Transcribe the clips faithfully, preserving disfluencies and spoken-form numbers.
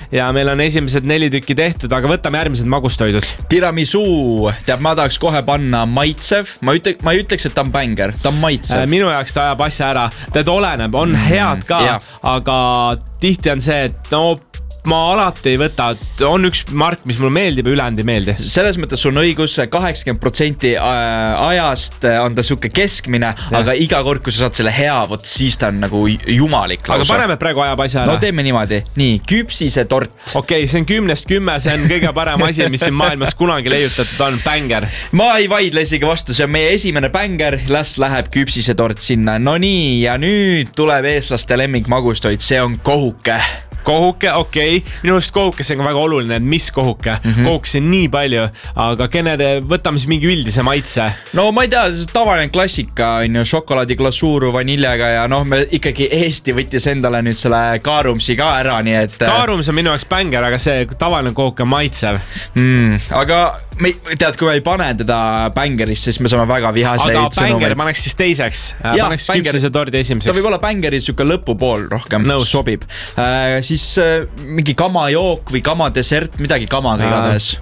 ja meil on esimesed neli tükki tehtud, aga võtame järgmised magustoidud. Tiramisu, teab, ma tahaks kohe panna maitsev, ma, ütle, ma ei ütleks, et ta on bänger, ta on maitsev. Minu jaoks ta ajab asja ära, tead oleneb, on head ka, mm, aga tihti on see, et no ma alati ei võta, on üks mark, mis mulle meeldib ja ülejäänud ei meeldi. Selles mõttes sul on õigus, kaheksakümmend protsenti ajast on ta siuke keskmine, ja. Aga iga kord, kui sa saad selle hea, võt siis ta on nagu jumalik lausa. Aga paneme praegu ajab asja ära. No teeme niimoodi. Nii, küpsise tort. Okei, okay, see on kümnest kümme, see on kõige parem asi, mis siin maailmas kunagi leiutatud on, bänger. Ma ei vaidle isegi vastu, see on meie esimene bänger, las läheb küpsise tort sinna. No nii, ja nüüd tuleb eestlaste lemmik magustoid, see on kohuke. Kohuke, okei, okay. Minu just kohukes on väga oluline, et mis kohuke, mm -hmm. kohukes on nii palju, aga kenede, võtame siis mingi üldise maitse. No ma ei tea, tavaline klassika on ju, šokolaadiglasuuru vaniljaga ja noh, me ikkagi Eesti võttis endale nüüd selle kaarumsi ka ära, nii et kaarums on minu jaoks bänger, aga see tavaline kohuke on maitsev. mm, Aga me, tead, kui me ei pane teda bängerisse, siis me saame väga vihaseid aga sõnumeid. Bänger paneks siis teiseks, ja, paneks küpsise tordi esimeseks. Ta võib olla bängeri siuke lõpupool rohkem, Nõus. sobib äh, Siis äh, mingi kamajook või kamadesert, midagi kamaga igatahes.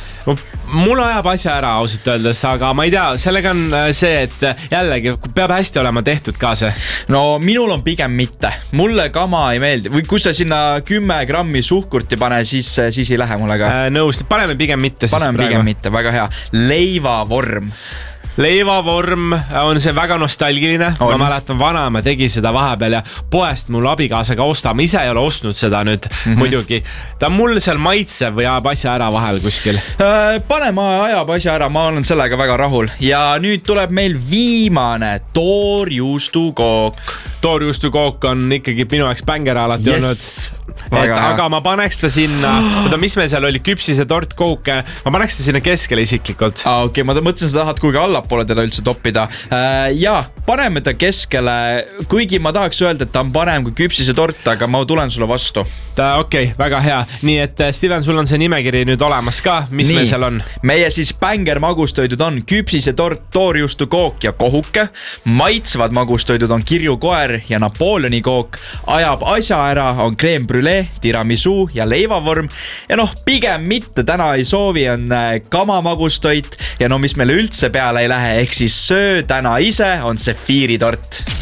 Mul ajab asja ära ausalt öeldes, aga ma ei tea, sellega on see, et jällegi peab hästi olema tehtud ka see. No minul on pigem mitte, mulle kama ei meeldi või kui sa sinna kümme grammi suhkurt ei pane, siis, siis ei lähe mulle ka. Nõus, paneme pigem mitte. Paneme pigem mitte, väga hea. Leivavorm. Leivavorm on see väga nostalgiline, on. Ma mäletan, vanaema tegi seda vahepeal ja poest mul abikaasaga ostama, ise ei ole ostnud seda nüüd mm -hmm. muidugi. Ta on mul seal maitsev või ajab asja ära vahel kuskil. Pane ma ajab asja ära, ma olen sellega väga rahul. Ja nüüd tuleb meil viimane toorjuustukook. Toorjuustukook on ikkagi minu jaoks bänger alati yes. olnud. Et, aga ma paneks ta sinna, oota, mis meil seal oli, küpsise tort, kooke, ma paneks ta sinna keskele isiklikult. Ah, okei, okay, ma mõtlesin, sa tahad kuigi allapoole teda üldse toppida. Ja, paneme ta keskele, kuigi ma tahaks öelda, et ta on parem kui küpsise tort, aga ma tulen sulle vastu. Okei, okay, väga hea. Nii et Steven, sul on see nimekiri nüüd olemas ka, mis Nii, meil seal on? Meie siis bänger magustoidud on küpsise tort, toorjuustukook ja kohuke. Maitsvad magustoidud on kirjukoer ja Napoleoni kook. Ajab asja ära on kreem brülee, tiramisu ja leivavorm. Ja noh, pigem mitte täna ei soovi on kama magustoit ja no mis meile üldse peale ei lähe, ehk siis söö täna ise on sefiiritort.